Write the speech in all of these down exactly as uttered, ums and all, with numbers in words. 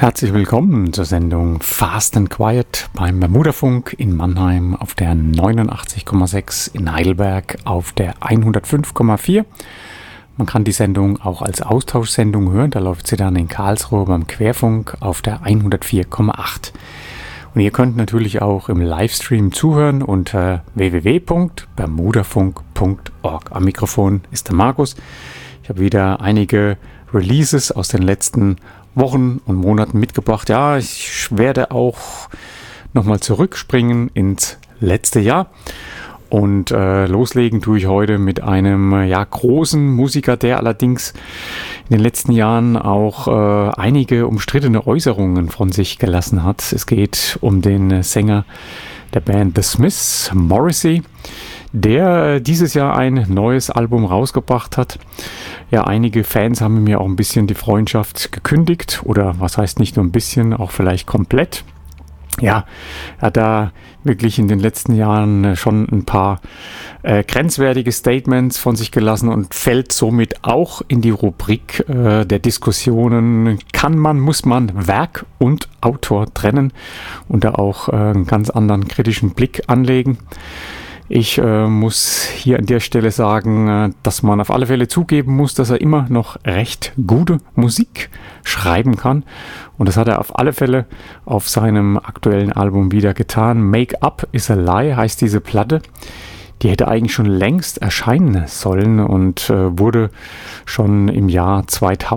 Herzlich willkommen zur Sendung Fast and Quiet beim Bermudafunk in Mannheim auf der neunundachtzig Komma sechs, in Heidelberg auf der hundertfünf Komma vier. Man kann die Sendung auch als Austauschsendung hören, da läuft sie dann in Karlsruhe beim Querfunk auf der hundertvier Komma acht. Und ihr könnt natürlich auch im Livestream zuhören unter w w w punkt bermudafunk punkt org. Am Mikrofon ist der Markus. Ich habe wieder einige Releases aus den letzten Wochen und Monaten mitgebracht. Ja, ich werde auch nochmal zurückspringen ins letzte Jahr. Und äh, loslegen tue ich heute mit einem ja, großen Musiker, der allerdings in den letzten Jahren auch äh, einige umstrittene Äußerungen von sich gelassen hat. Es geht um den Sänger der Band The Smiths, Morrissey, der dieses Jahr ein neues Album rausgebracht hat. Ja, einige Fans haben mir auch ein bisschen die Freundschaft gekündigt, oder was heißt nicht nur ein bisschen, auch vielleicht komplett. Ja, er hat da wirklich in den letzten Jahren schon ein paar äh, grenzwertige Statements von sich gelassen und fällt somit auch in die Rubrik äh, der Diskussionen, kann man, muss man Werk und Autor trennen und da auch äh, einen ganz anderen kritischen Blick anlegen. Ich äh, muss hier an der Stelle sagen, äh, dass man auf alle Fälle zugeben muss, dass er immer noch recht gute Musik schreiben kann. Und das hat er auf alle Fälle auf seinem aktuellen Album wieder getan. Make Up is a Lie heißt diese Platte. Die hätte eigentlich schon längst erscheinen sollen und äh, wurde schon im Jahr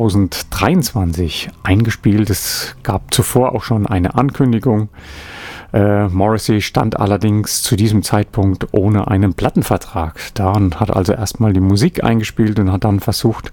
zweitausenddreiundzwanzig eingespielt. Es gab zuvor auch schon eine Ankündigung. Äh, Morrissey stand allerdings zu diesem Zeitpunkt ohne einen Plattenvertrag da und hat also erstmal die Musik eingespielt und hat dann versucht,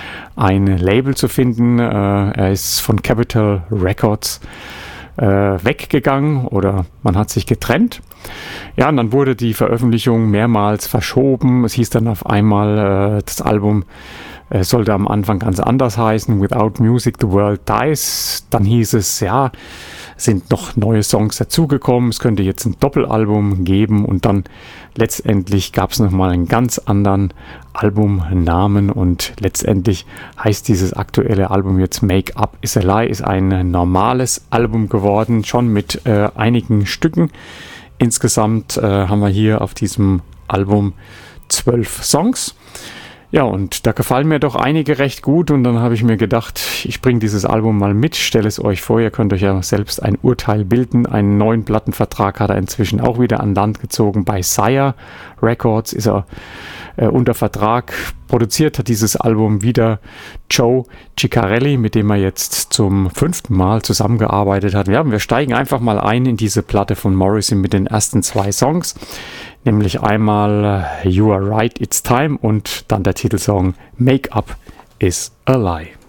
ein Label zu finden. Äh, er ist von Capitol Records äh, weggegangen oder man hat sich getrennt. Ja, und dann wurde die Veröffentlichung mehrmals verschoben. Es hieß dann auf einmal, äh, das Album äh, sollte am Anfang ganz anders heißen, Without Music the World Dies. Dann hieß es, ja, sind noch neue Songs dazugekommen, es könnte jetzt ein Doppelalbum geben und dann letztendlich gab es nochmal einen ganz anderen Albumnamen und letztendlich heißt dieses aktuelle Album jetzt Make Up is a Lie, ist ein normales Album geworden, schon mit äh, einigen Stücken. Insgesamt äh, haben wir hier auf diesem Album zwölf Songs. Ja, und da gefallen mir doch einige recht gut und dann habe ich mir gedacht, ich bringe dieses Album mal mit, stelle es euch vor, ihr könnt euch ja selbst ein Urteil bilden. Einen neuen Plattenvertrag hat er inzwischen auch wieder an Land gezogen. Bei Sire Records ist er äh, unter Vertrag. Produziert hat dieses Album wieder Joe Ciccarelli, mit dem er jetzt zum fünften Mal zusammengearbeitet hat. Ja, wir steigen einfach mal ein in diese Platte von Morrissey mit den ersten zwei Songs. Nämlich einmal You Are Right, It's Time und dann der Titelsong Make Up is a Lie.